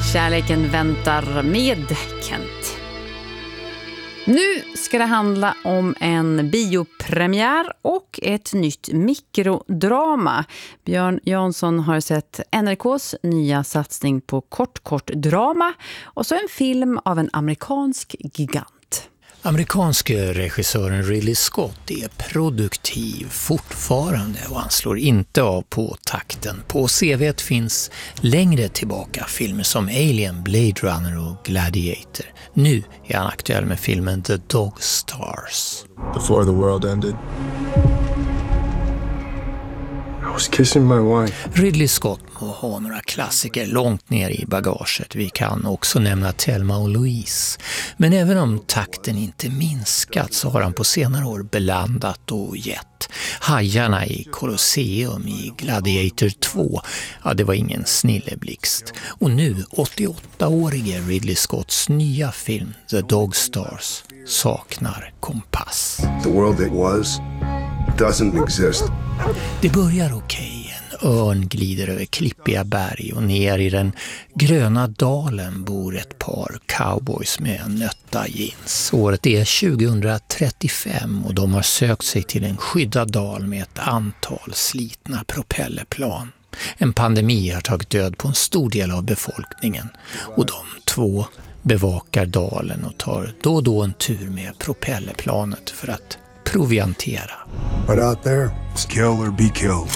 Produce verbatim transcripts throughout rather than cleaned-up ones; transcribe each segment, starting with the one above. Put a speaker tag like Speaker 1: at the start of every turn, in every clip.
Speaker 1: Kärleken väntar med Kent. Nu ska det handla om en biopremiär och ett nytt mikrodrama. Björn Jansson har sett N R K:s nya satsning på kort kort drama och så en film av en amerikansk gigant.
Speaker 2: Amerikanske regissören Ridley Scott är produktiv fortfarande och han slår inte av på takten. På C V:t finns längre tillbaka filmer som Alien, Blade Runner och Gladiator. Nu är han aktuell med filmen The Dog Stars.
Speaker 3: Before the world ended, I was kissing my wife.
Speaker 2: Ridley Scott må ha några klassiker långt ner i bagaget. Vi kan också nämna Thelma och Louise. Men även om takten inte minskat så har han på senare år belandat och gett. Hajarna i Colosseum i Gladiator två, ja det var ingen snilleblixt. Och nu, åttioåttaårige Ridley Scotts nya film The Dog Stars saknar kompass.
Speaker 4: The world it was doesn't exist.
Speaker 2: Det börjar okej. En örn glider över klippiga berg och ner i den gröna dalen bor ett par cowboys med nötta jeans. Året är tjugohundratrettiofem och de har sökt sig till en skyddad dal med ett antal slitna propellerplan. En pandemi har tagit död på en stor del av befolkningen och de två bevakar dalen och tar då och då en tur med propellerplanet för att proviantera.
Speaker 4: But out there, it's kill or be killed.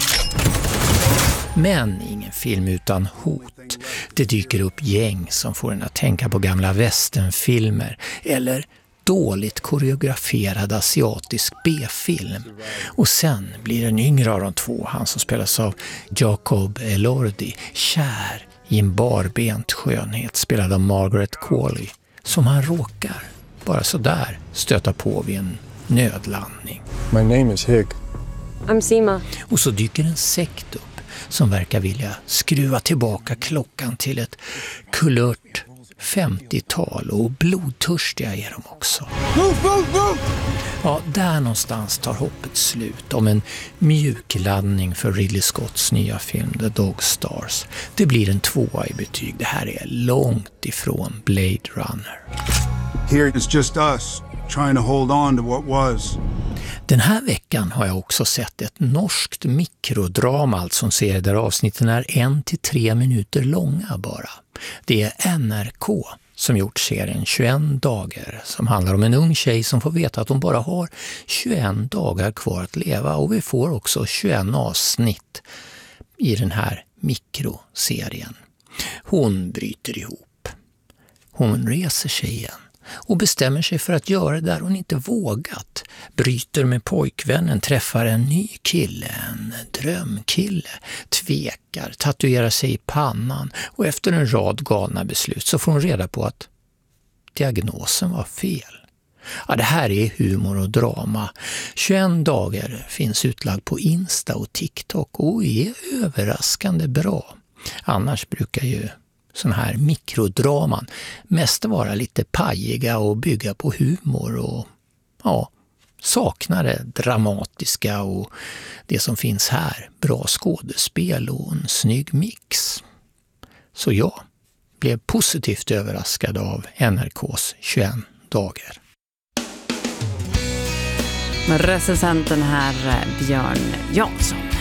Speaker 2: Men ingen film utan hot. Det dyker upp gäng som får en att tänka på gamla westernfilmer eller dåligt koreograferad asiatisk B-film. Och sen blir en yngre av de två, han som spelas av Jacob Elordi, kär i en barbent skönhet spelad av Margaret Qualley som han råkar bara så där stöta på vid en nödlandning.
Speaker 3: My name is Hig.
Speaker 5: I'm Sima.
Speaker 2: Och så dyker en sekt upp som verkar vilja skruva tillbaka klockan till ett kulört femtiotal och blodtörstiga är de också. Ja, där någonstans tar hoppet slut om en mjukladdning för Ridley Scotts nya film The Dog Stars. Det blir en tvåa i betyg. Det här är långt ifrån Blade Runner.
Speaker 4: Here it's just us trying to hold on to what was.
Speaker 2: Den här veckan har jag också sett ett norskt mikrodrama, alltså som ser där avsnitten är en till tre minuter långa bara. Det är N R K som gjort serien tjugoett dagar som handlar om en ung tjej som får veta att hon bara har tjugoett dagar kvar att leva och vi får också tjugoett avsnitt i den här mikroserien. Hon bryter ihop. Hon reser sig igen och bestämmer sig för att göra det där hon inte vågat. Bryter med pojkvännen, träffar en ny kille, en drömkille, tvekar, tatuerar sig i pannan och efter en rad galna beslut så får hon reda på att diagnosen var fel. Ja, det här är humor och drama. tjugoett dagar finns utlagd på Insta och TikTok och är överraskande bra. Annars brukar ju sån här mikrodraman mest vara lite pajiga och bygga på humor och ja, saknar det dramatiska och det som finns här, bra skådespel och en snygg mix. Så jag blev positivt överraskad av N R K:s tjugoett dagar.
Speaker 1: Recensenten här, Björn Jansson.